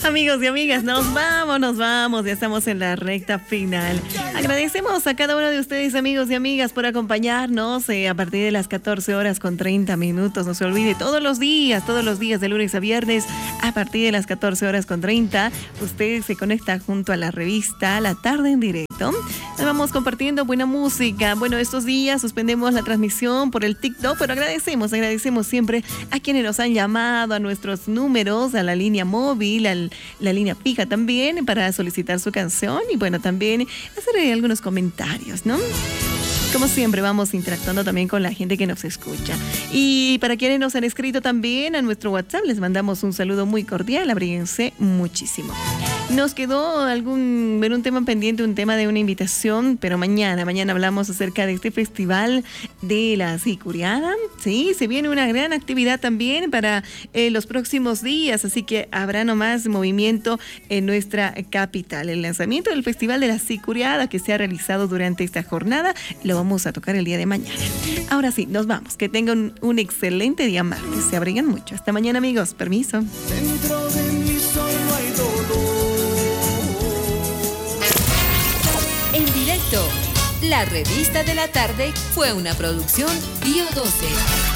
Amigos y amigas, nos vamos, ya estamos en la recta final. Agradecemos a cada uno de ustedes, amigos y amigas, por acompañarnos a partir de las 14 horas con 30 minutos. No se olvide, todos los días, de lunes a viernes, a partir de las 14 horas con 30, usted se conecta junto a la revista La Tarde en Directo. Nos vamos compartiendo buena música. Bueno, estos días suspendemos la transmisión por el TikTok, pero agradecemos siempre a quienes nos han llamado, a nuestros números, a la línea móvil, a la línea fija también, para solicitar su canción y bueno, también hacer algunos comentarios, ¿no? Como siempre, vamos interactuando también con la gente que nos escucha. Y para quienes nos han escrito también a nuestro WhatsApp, les mandamos un saludo muy cordial. Abríguense muchísimo. Nos quedó un tema pendiente, un tema de una invitación, pero mañana hablamos acerca de este festival de la Sicuriada. Sí, se viene una gran actividad también para los próximos días, así que habrá nomás movimiento en nuestra capital. El lanzamiento del Festival de la Sicuriada que se ha realizado durante esta jornada lo vamos a tocar el día de mañana. Ahora sí, nos vamos. Que tengan un excelente día más, que se abriguen mucho. Hasta mañana, amigos. Permiso. Dentro de mí solo hay dolor. En directo, la revista de la tarde fue una producción Bio 12.